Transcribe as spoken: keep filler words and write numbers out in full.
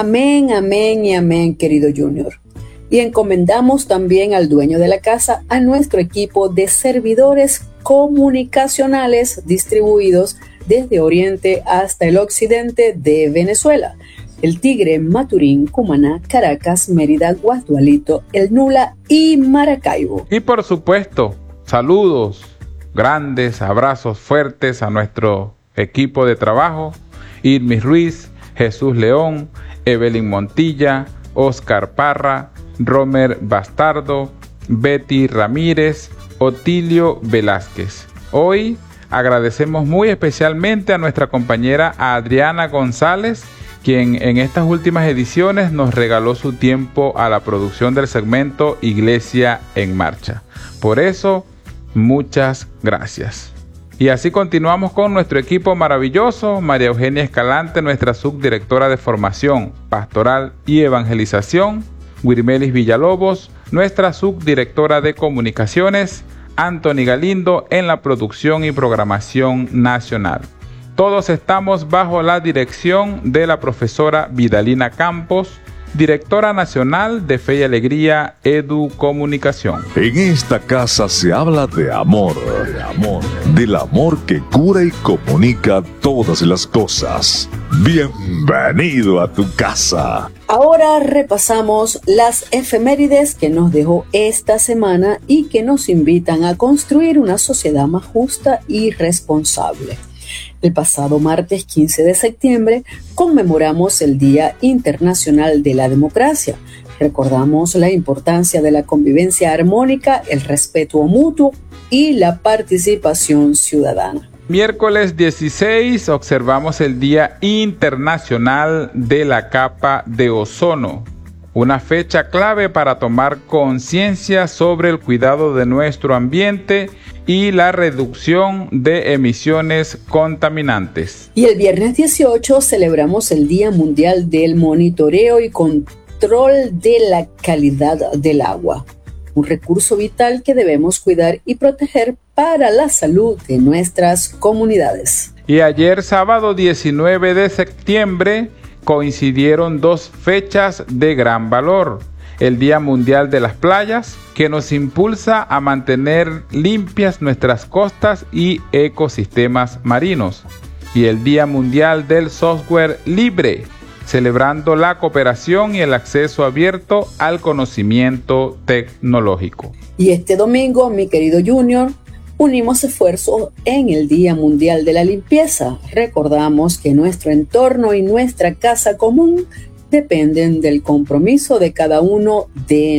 Amén, amén y amén, querido Junior. Y encomendamos también al dueño de la casa, a nuestro equipo de servidores comunicacionales distribuidos desde Oriente hasta el occidente de Venezuela: El Tigre, Maturín, Cumaná, Caracas, Mérida, Guasdualito, El Nula y Maracaibo. Y por supuesto, saludos, grandes abrazos fuertes a nuestro equipo de trabajo: Irmis Ruiz, Jesús León, Evelyn Montilla, Oscar Parra, Romer Bastardo, Betty Ramírez, Otilio Velázquez. Hoy agradecemos muy especialmente a nuestra compañera Adriana González, quien en estas últimas ediciones nos regaló su tiempo a la producción del segmento Iglesia en Marcha. Por eso, muchas gracias. Y así continuamos con nuestro equipo maravilloso: María Eugenia Escalante, nuestra subdirectora de Formación Pastoral y Evangelización; Wirmelis Villalobos, nuestra subdirectora de Comunicaciones; Anthony Galindo en la producción y programación nacional. Todos estamos bajo la dirección de la profesora Vidalina Campos, directora nacional de Fe y Alegría Edu Comunicación. En esta casa se habla de amor, de amor, del amor que cura y comunica todas las cosas. Bienvenido a tu casa. Ahora repasamos las efemérides que nos dejó esta semana y que nos invitan a construir una sociedad más justa y responsable. El pasado martes quince de septiembre conmemoramos el Día Internacional de la Democracia. Recordamos la importancia de la convivencia armónica, el respeto mutuo y la participación ciudadana. Miércoles dieciséis observamos el Día Internacional de la Capa de Ozono, una fecha clave para tomar conciencia sobre el cuidado de nuestro ambiente y la reducción de emisiones contaminantes. Y el viernes dieciocho celebramos el Día Mundial del Monitoreo y Control de la Calidad del Agua, un recurso vital que debemos cuidar y proteger para la salud de nuestras comunidades. Y ayer, sábado diecinueve de septiembre, coincidieron dos fechas de gran valor: el Día Mundial de las Playas, que nos impulsa a mantener limpias nuestras costas y ecosistemas marinos, y el Día Mundial del Software Libre, celebrando la cooperación y el acceso abierto al conocimiento tecnológico. Y este domingo, mi querido Junior, unimos esfuerzos en el Día Mundial de la Limpieza. Recordamos que nuestro entorno y nuestra casa común dependen del compromiso de cada uno de